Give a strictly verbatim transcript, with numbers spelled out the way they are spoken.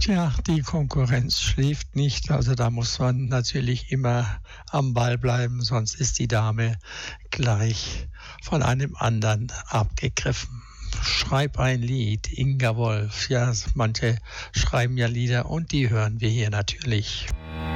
Tja, die Konkurrenz schläft nicht, also da muss man natürlich immer am Ball bleiben, sonst ist die Dame gleich von einem anderen abgegriffen. Schreib ein Lied, Inga Wolf. Ja, manche schreiben ja Lieder und die hören wir hier natürlich.